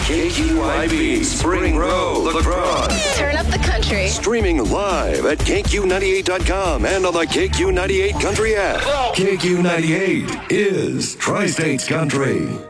KQIB Spring Row, La Crosse. Turn up the country. Streaming live at KQ98.com and on the KQ98 Country app. KQ98 is Tri-States Country.